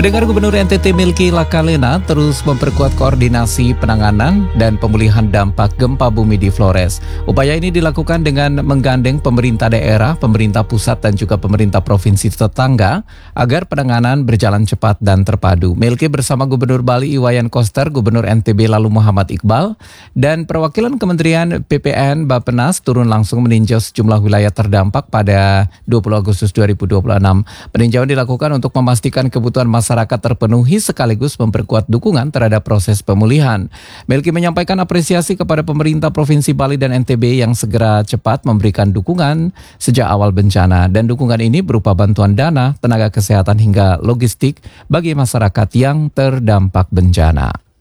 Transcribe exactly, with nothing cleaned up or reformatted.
Pendengar, Gubernur N T T Milky Lakalena terus memperkuat koordinasi penanganan dan pemulihan dampak gempa bumi di Flores. Upaya ini dilakukan dengan menggandeng pemerintah daerah, pemerintah pusat dan juga pemerintah provinsi tetangga agar penanganan berjalan cepat dan terpadu. Milky bersama Gubernur Bali Iwayan Koster, Gubernur N T B lalu Muhammad Iqbal, dan perwakilan Kementerian P P N Bappenas turun langsung meninjau sejumlah wilayah terdampak pada dua puluh Agustus dua ribu dua puluh enam. Peninjauan dilakukan untuk memastikan kebutuhan masyarakat terpenuhi sekaligus memperkuat dukungan terhadap proses pemulihan. Milky menyampaikan apresiasi kepada pemerintah Provinsi Bali dan N T B yang segera cepat memberikan dukungan sejak awal bencana, dan dukungan ini berupa bantuan dana, tenaga kesehatan hingga logistik bagi masyarakat yang terdampak bencana.